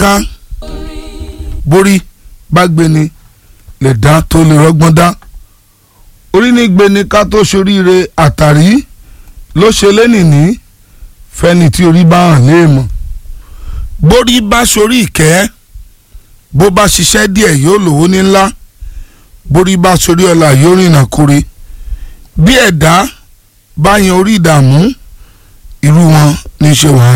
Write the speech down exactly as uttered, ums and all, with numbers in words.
ká borí bá gbéni lè dá tó lè rọ́gbọ́n dá orí ní gbéni ká tó ṣoríire àtàrí ló ṣe lénìní fẹ́ni tí orí bá hàn léèmọ̀ borí bá ṣorí ìkẹ́ bó bá ṣiṣẹ́ díẹ̀ yóò lówó ní ńlá borí bá ṣorí ọlá yóò rìnà kore bí ẹ̀dá bá yan orí ìdààmú irú wọn ní í ṣe wàhálà.